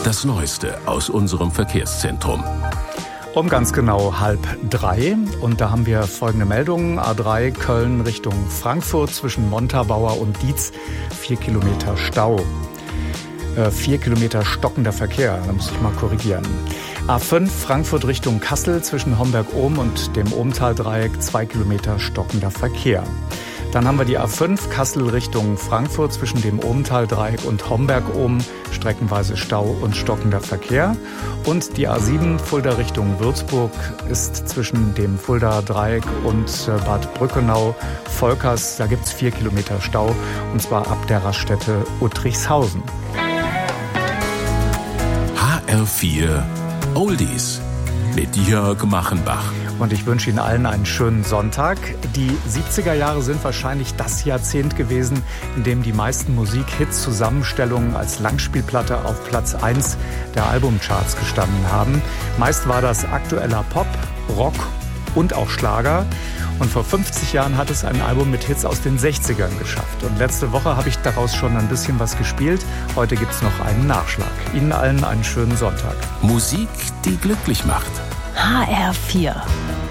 Das Neueste aus unserem Verkehrszentrum. Um ganz genau 2:30. Und da haben wir folgende Meldungen. A3 Köln Richtung Frankfurt zwischen Montabaur und Dietz. 4 Kilometer Stau. 4 Kilometer stockender Verkehr, da muss ich mal korrigieren. A5 Frankfurt Richtung Kassel zwischen Homberg-Ohm und dem Ohmtal-Dreieck. 2 Kilometer stockender Verkehr. Dann haben wir die A5 Kassel Richtung Frankfurt zwischen dem Ohmtal-Dreieck und Homberg-Ohm, streckenweise Stau und stockender Verkehr. Und die A7 Fulda Richtung Würzburg ist zwischen dem Fulda-Dreieck und Bad Brückenau-Volkers. Da gibt es 4 Kilometer Stau, und zwar ab der Raststätte Uttrichshausen. HR4 Oldies mit Jörg Machenbach. Und ich wünsche Ihnen allen einen schönen Sonntag. Die 70er Jahre sind wahrscheinlich das Jahrzehnt gewesen, in dem die meisten Musik-Hits-Zusammenstellungen als Langspielplatte auf Platz 1 der Albumcharts gestanden haben. Meist war das aktueller Pop, Rock und auch Schlager. Und vor 50 Jahren hat es ein Album mit Hits aus den 60ern geschafft. Und letzte Woche habe ich daraus schon ein bisschen was gespielt. Heute gibt es noch einen Nachschlag. Ihnen allen einen schönen Sonntag. Musik, die glücklich macht. HR4